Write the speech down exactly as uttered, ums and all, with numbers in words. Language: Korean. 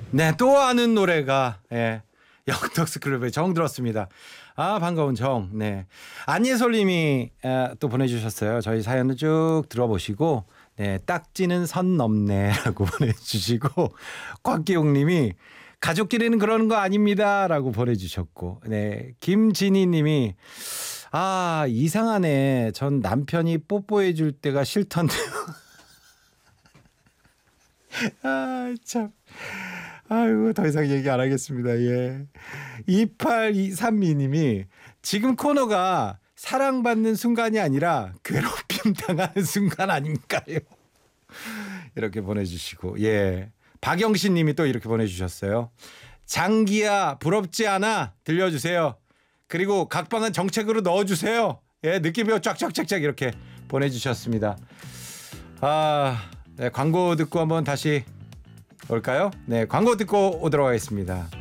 네, 또 아는 노래가 예, 영덕스 클럽의 정 들었습니다. 아, 반가운 정. 네, 안예솔님이 에, 또 보내주셨어요. 저희 사연을 쭉 들어보시고 네, 딱지는 선 넘네라고 보내주시고 곽기용님이 가족끼리는 그러는 거 아닙니다라고 보내주셨고 네, 김진희님이 아 이상하네. 전 남편이 뽀뽀해 줄 때가 싫던데요. 아 참. 아이고 더 이상 얘기 안 하겠습니다. 예. 이팔삼이 님이 지금 코너가 사랑받는 순간이 아니라 괴롭힘 당하는 순간 아닌가요? 이렇게 보내주시고 예. 박영신 님이 또 이렇게 보내주셨어요. 장기야 부럽지 않아 들려주세요. 그리고 각방은 정책으로 넣어주세요. 예, 느낌표 쫙쫙쫙쫙 이렇게 보내주셨습니다. 아, 네, 광고 듣고 한번 다시 올까요? 네, 광고 듣고 오도록 하겠습니다.